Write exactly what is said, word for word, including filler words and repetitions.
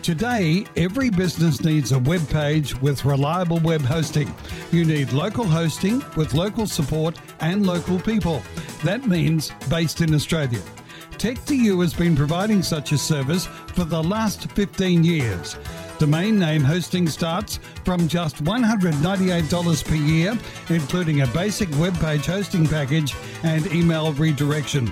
Today, every business needs a web page with reliable web hosting. You need local hosting with local support and local people. That means based in Australia. tech two u has been providing such a service for the last fifteen years. Domain name hosting starts from just one hundred ninety-eight dollars per year, including a basic web page hosting package and email redirection.